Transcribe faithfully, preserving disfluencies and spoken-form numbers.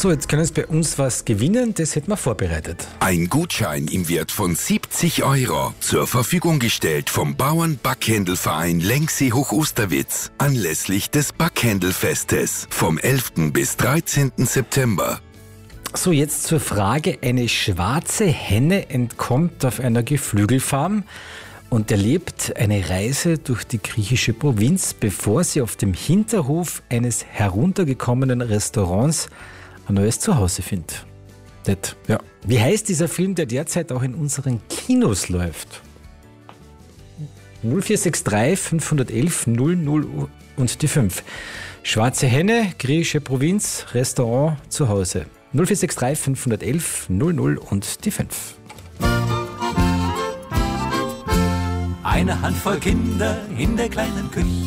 So, jetzt können Sie bei uns was gewinnen, das hätten wir vorbereitet. Ein Gutschein im Wert von siebzig Euro zur Verfügung gestellt vom Bauern-Backhändelverein Lenksee Hoch-Osterwitz anlässlich des Backhändelfestes vom elften bis dreizehnten September. So, jetzt zur Frage. Eine schwarze Henne entkommt auf einer Geflügelfarm und erlebt eine Reise durch die griechische Provinz, bevor sie auf dem Hinterhof eines heruntergekommenen Restaurants ein neues Zuhause findet. Nett. Ja. Wie heißt dieser Film, der derzeit auch in unseren Kinos läuft? null vier sechs drei fünf eins eins null null und die fünf. Schwarze Henne, griechische Provinz, Restaurant, Zuhause. null vier sechs drei fünf eins eins null null und die fünf. Eine Handvoll Kinder in der kleinen Küche.